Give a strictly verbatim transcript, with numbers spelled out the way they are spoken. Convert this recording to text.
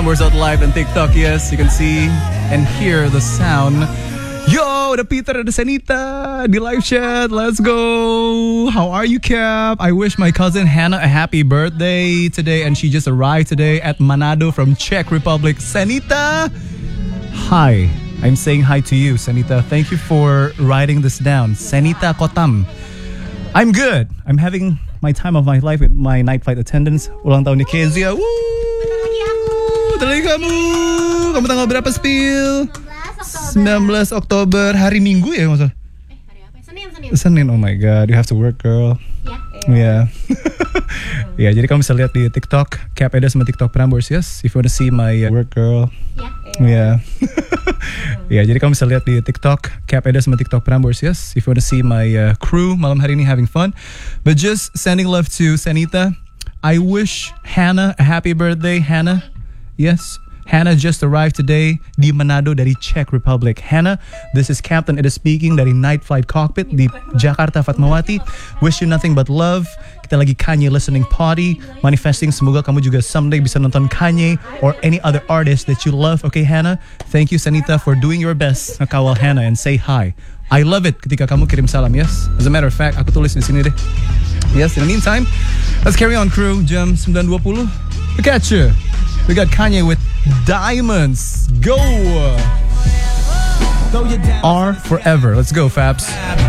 We're out live on TikTok, yes, you can see and hear the sound. Yo, the Peter and the Sanita, the live chat, let's go. How are you, Cap? I wish my cousin Hannah a happy birthday today, and she just arrived today at Manado from Czech Republic. Sanita, hi. I'm saying hi to you, Sanita. Thank you for writing this down. Sanita Kotam. I'm good. I'm having my time of my life with my night flight attendants. Ulang tahun ni Kezia. Woo! Terlebih kamu. Kamu tanggal berapa, Spil? sembilan belas Oktober. Hari Minggu ya, maksudnya? Eh, hari apa? Senin, Senin. Senin, oh my god. You have to work, girl. Ya. Ya. Ya, jadi kamu bisa lihat di TikTok. Cap Eda sama TikTok Prambors, yes. If you want to see my uh, work, girl. Ya. Ya. Ya, jadi kamu bisa lihat di TikTok Cap Eda sama TikTok Prambors, yes. If you want to see my uh, crew malam hari ini having fun. But just sending love to Sanita. I wish Hannah a happy birthday, Hannah. Yes. Hannah just arrived today di Manado dari Czech Republic. Hannah, this is Captain Eda speaking dari Night Flight Cockpit di Jakarta Fatmawati. Wish you nothing but love. Kita lagi Kanye listening party, manifesting semoga kamu juga someday bisa nonton Kanye or any other artist that you love. Okay, Hannah? Thank you, Sanita, for doing your best ngekawal Hannah and say hi. I love it ketika kamu kirim salam, yes? As a matter of fact, aku tulis di sini deh. Yes, in the meantime, let's carry on, crew. Jam sembilan dua puluh. Look at you. We got Kanye with Diamonds. Go! R forever. Let's go, Fabs.